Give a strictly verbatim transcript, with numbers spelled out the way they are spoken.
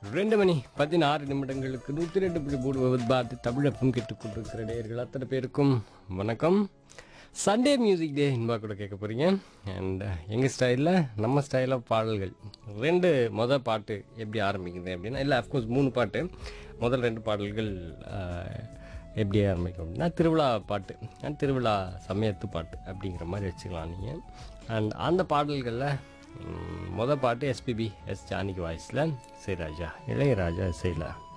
ரெண்டு மணி பதினாறு நிமிடங்களுக்கு நூற்றி ரெண்டு புள்ளி மூணு பாத்து தமிழப்பும் கேட்டுக்கொண்டிருக்கிற நேயர்கள் அத்தனை பேருக்கும் வணக்கம். சண்டே மியூசிக் டே இன்பா கூட கேட்க போகிறீங்க. அண்ட் எங்கள் ஸ்டைலில் நம்ம ஸ்டைலாக பாடல்கள் ரெண்டு மொதல் பாட்டு எப்படி ஆரம்பிக்குது அப்படின்னா, இல்லை அஃப்கோர்ஸ் மூணு பாட்டு. முதல் ரெண்டு பாடல்கள் எப்படி ஆரம்பிக்கும் அப்படின்னா திருவிழா பாட்டு அண்ட் திருவிழா சமயத்து பாட்டு அப்படிங்கிற மாதிரி வச்சுக்கலாம் நீங்கள். அண்ட் அந்த பாடல்களில் மொதல் பாட்டு எஸ்பிபி எஸ் ஜானகி வாய்ஸில் இசைராஜா, இளையராஜா இசையில்